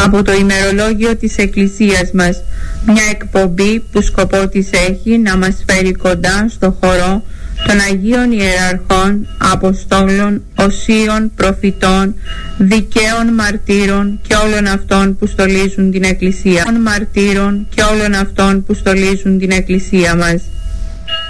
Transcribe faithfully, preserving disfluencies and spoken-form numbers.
από το ημερολόγιο της Εκκλησίας μας, μια εκπομπή που σκοπό της έχει να μας φέρει κοντά στο χορό των Αγίων Ιεραρχών, Αποστόλων, Οσίων, Προφητών, Δικαίων Μαρτύρων και όλων αυτών που στολίζουν την Εκκλησία. Μαρτύρων και όλων αυτών που στολίζουν την Εκκλησία μας.